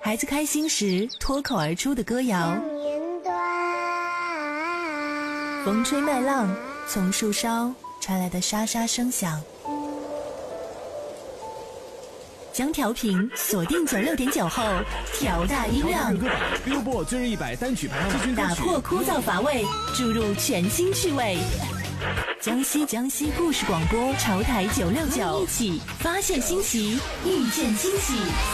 孩子开心时脱口而出的歌谣，风吹麦浪，从树梢传来的沙沙声响。将调频锁定96.9后，调大音量。 Billboard 最热100单曲排行榜， 打破枯燥乏味，注入全新趣味。江西故事广播潮台969，一起发现新奇，遇见惊喜。